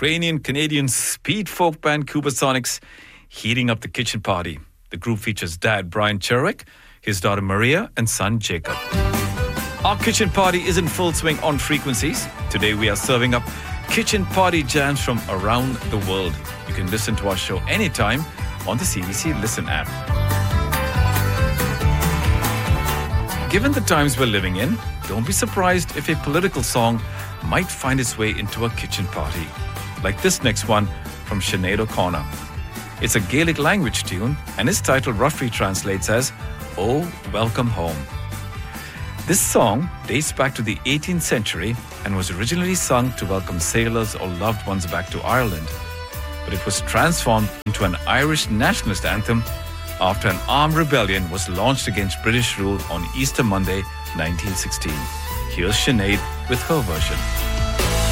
Ukrainian-Canadian speed folk band Kubasonics heating up the kitchen party. The group features dad Brian Cherwick, his daughter Maria, and son Jacob. Our kitchen party is in full swing on frequencies. Today we are serving up kitchen party jams from around the world. You can listen to our show anytime on the CBC Listen app. Given the times we're living in, don't be surprised if a political song might find its way into a kitchen party. Like this next one from Sinead O'Connor. It's a Gaelic language tune and its title roughly translates as "Oh, Welcome Home." This song dates back to the 18th century and was originally sung to welcome sailors or loved ones back to Ireland. But it was transformed into an Irish nationalist anthem after an armed rebellion was launched against British rule on Easter Monday, 1916. Here's Sinead with her version.